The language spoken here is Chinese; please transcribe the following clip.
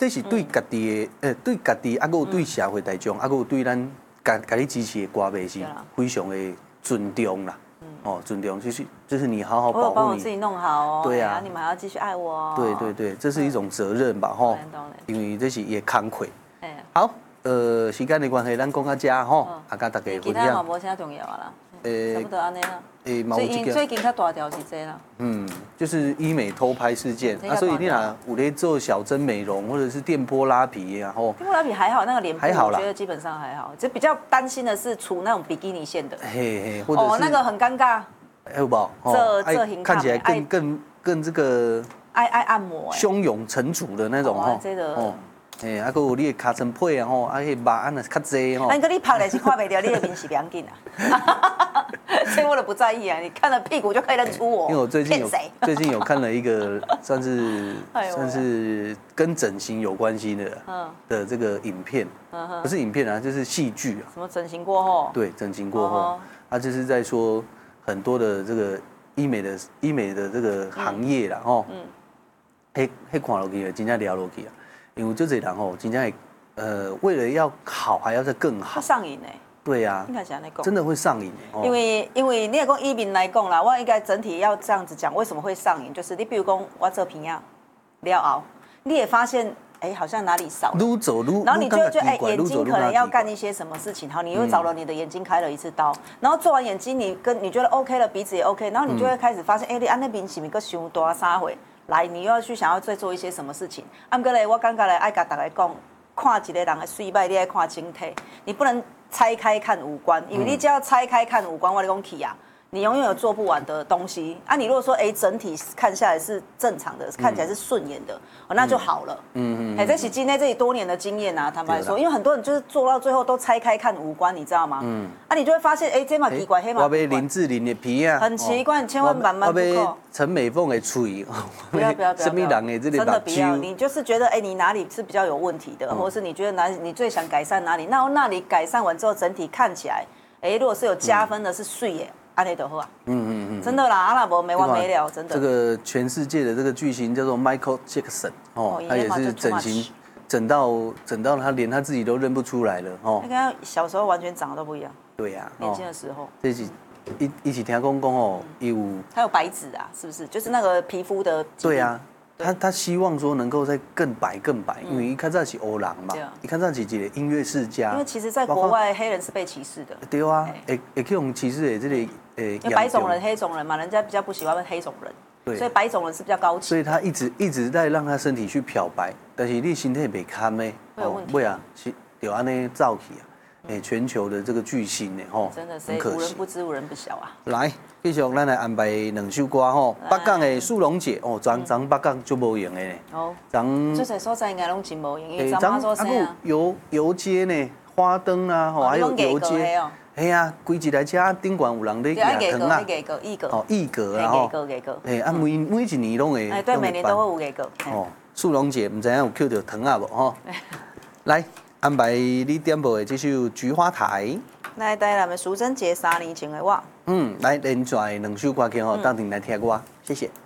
这是对家己的，对家己，啊，有对社会大众，啊，有对咱家你支持的歌迷是非常的尊重啦。哦，尊重就是你好好保护你， 我有帮我自己弄好哦。 对啊， 你们还要继续爱我哦。 对对对，这是一种责任吧，吼。因为这是也慷慨。好，时间的关系，咱讲到这吼，啊，甲大家分享。 其他嘛无啥重要啊啦。差不多安尼啦。最近较大条是这啦。 就是医美偷拍事件啊，所以你若有咧做小针美容或者是电波拉皮，然后电波拉皮还好，那个脸部还好啦， 我觉得基本上还好，就比较担心的是除那种比基尼线的， 或者是那个很尴尬， 有无？ 这看起来更这个爱按摩， 胸涌成竹的那种哦，这个啊，还有你的尻川皮啊，吼，啊，迄肉安那较济吼。 那个你拍的是看不掉，你的面是良紧啊。所以我都不在意啊，你看了屁股就可以认出我。 因为我最近有看了一个算是跟整形有关系的这个影片，不是影片啊，就是戏剧啊。 什么整形过后？ 对，整形过后，他就是在说很多的这个医美的这个行业啦，吼，迄看落去真正聊落去啊，因为就这人吼，真正为了要好还要再更好， 会上瘾哎。 对呀，真的会上瘾因为你也讲以面来讲啦，我应该整体要这样子讲，为什么会上瘾？就是你比如讲我做皮啊，了后，你也发现好像哪里少了，然后你就会觉得眼睛可能要干一些什么事情，好，你又找了你的眼睛开了一次刀，然后做完眼睛你觉得 OK 了，鼻子也 OK， 然后你就会开始发现，你安那边是不是个伤大啥回来，你又要去想要再做一些什么事情。不过咧，我感觉咧爱甲大家讲，看一个人的水歹，你爱看整体，你不能拆开看五官，因为你只要拆开看五官，我跟你讲起啊，你永远有做不完的东西啊。你如果说整体看下来是正常的，看起来是顺眼的，那就好了。这是今天这里多年的经验啊，坦白说，因为很多人就是做到最后都拆开看五官，你知道吗？你就会发现，这嘛奇怪，黑嘛。 我要林志玲的皮啊， 很奇怪，你千万慢慢不够。 陈美凤的嘴， 不要， 什么人的这里真的不要，你就是觉得你哪里是比较有问题的，或是你觉得你最想改善哪里，那里改善完之后整体看起来，如果是有加分的，是水耶。安内的好啊，真的啦，阿拉伯没完没了，真的。 这个全世界的这个巨星叫做 Michael Jackson 他也是整形整到他连他自己都认不出来了你看小时候完全长得都不一样。 对呀， 年轻的时候。 这是一起听讲还有白纸啊，是不是？就是那个皮肤的。 对啊。他希望说能够再更白，因为一看到是欧郎嘛，一看到是一个音乐世家。 因为其实在国外黑人是被歧视的。 对啊，也可以用歧视的这里因为白种人、黑种人嘛，人家比较不喜欢黑种人， 对， 所以白种人是比较高级。 所以他一直在让他身体去漂白，但是你身体袂堪的，会啊，是就安尼造起啊。全球的这个巨星呢， 真的是无人不知无人不晓啊。 来，继续咱来安排两首歌吼，北港的素龙姐咱北港就无用的呢， 咱这些所在应该拢真无用，因为咱做啥啊？ 游街呢，花灯啊，还有游街，啊，规一台车顶管有人咧举糖啊，艺格啊，每一年拢会， 对，每年都会有艺格。 素龙姐，唔知影有捡到糖啊无来。安排你点播的这首《菊花台》， 来带咱们淑珍姐3年前的我。 来连续两首歌曲当庭来听我，谢谢。